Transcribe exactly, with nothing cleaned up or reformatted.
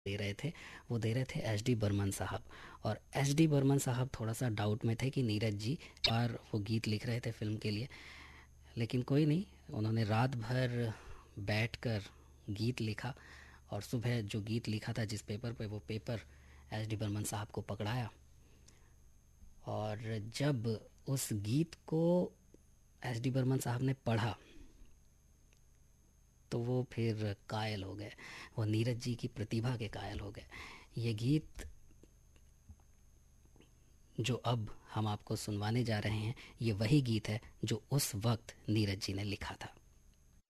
दे रहे थे, वो दे रहे थे एच डी बर्मन साहब। और एच डी बर्मन साहब थोड़ा सा डाउट में थे कि नीरज जी बार वो गीत लिख रहे थे फिल्म के लिए। लेकिन कोई नहीं, उन्होंने रात भर बैठकर गीत लिखा और सुबह जो गीत लिखा था जिस पेपर पे, वो पेपर एच डी बर्मन साहब को पकड़ाया। और जब उस गीत को एच डी बर्मन साहब ने पढ़ा तो वो फिर कायल हो गए, वो नीरज जी की प्रतिभा के कायल हो गए। ये गीत जो अब हम आपको सुनवाने जा रहे हैं, ये वही गीत है जो उस वक्त नीरज जी ने लिखा था।